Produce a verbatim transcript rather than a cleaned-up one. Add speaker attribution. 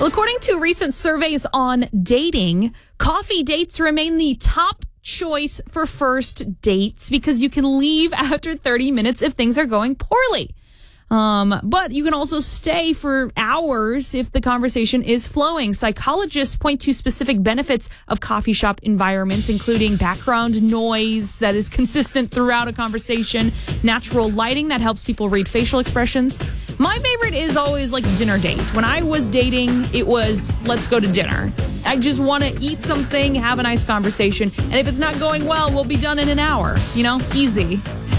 Speaker 1: Well, according to recent surveys on dating, coffee dates remain the top choice for first dates because you can leave after thirty minutes if things are going poorly. Um, but you can also stay for hours if the conversation is flowing. Psychologists point to specific benefits of coffee shop environments, including background noise that is consistent throughout a conversation, natural lighting that helps people read facial expressions. My favorite is always like a dinner date. When I was dating, it was let's go to dinner. I just want to eat something, have a nice conversation. And if it's not going well, we'll be done in an hour. You know, easy.